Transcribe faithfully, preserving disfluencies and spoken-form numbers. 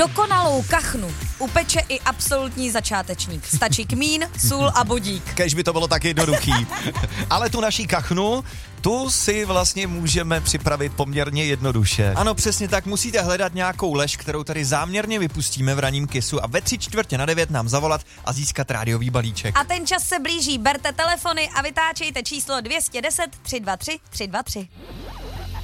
Dokonalou kachnu upeče i absolutní začátečník. Stačí kmín, sůl a bodík. Kež by to bylo tak jednoduchý. Ale tu naší kachnu, tu si vlastně můžeme připravit poměrně jednoduše. Ano, přesně tak, musíte hledat nějakou lež, kterou tady záměrně vypustíme v ranním Kissu a ve tři čtvrtě na devět nám zavolat a získat rádiový balíček. A ten čas se blíží, berte telefony a vytáčejte číslo dvě stě deset tři sta dvacet tři tři sta dvacet tři.